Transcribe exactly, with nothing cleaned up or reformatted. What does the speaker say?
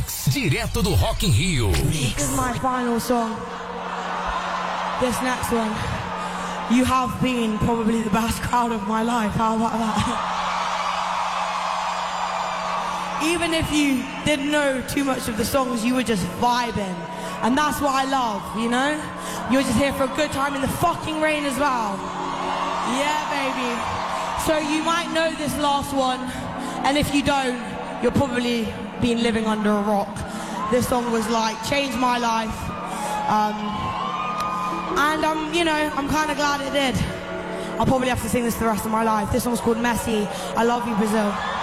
Mix, direto do Rock in Rio. This is my final song. This next one. You have been probably the best crowd of my life. How about that? Even if you didn't know too much of the songs, you were just vibing. And that's what I love, you know? You're just here for a good time in the fucking rain as well. Yeah, baby. So you might know this last one, and if you don't, you're probably been living under a rock. This song was like, changed my life. Um, and I'm, you know, I'm kind of glad it did. I'll probably have to sing this the rest of my life. This song's called Messy. I love you, Brazil.